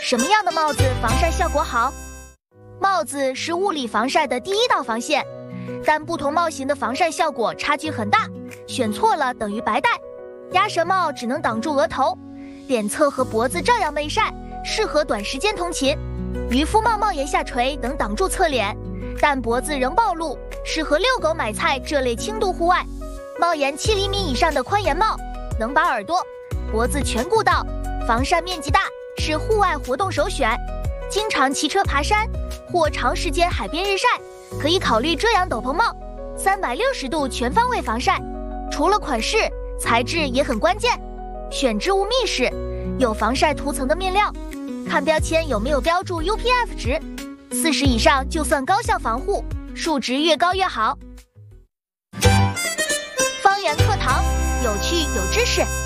什么样的帽子防晒效果好？帽子是物理防晒的第一道防线，但不同帽型的防晒效果差距很大，选错了等于白戴。鸭舌帽只能挡住额头，脸侧和脖子照样被晒，适合短时间通勤。渔夫帽帽檐下垂能挡住侧脸，但脖子仍暴露，适合遛狗买菜这类轻度户外。帽檐7厘米以上的宽檐帽能把耳朵、脖子全顾到，防晒面积大，是户外活动首选。经常骑车爬山或长时间海边日晒，可以考虑遮阳斗篷帽，360度全方位防晒。除了款式，材质也很关键，选织物密实、有防晒涂层的面料，看标签有没有标注 UPF 值，40以上就算高效防护，数值越高越好。方圆课堂，有趣有知识。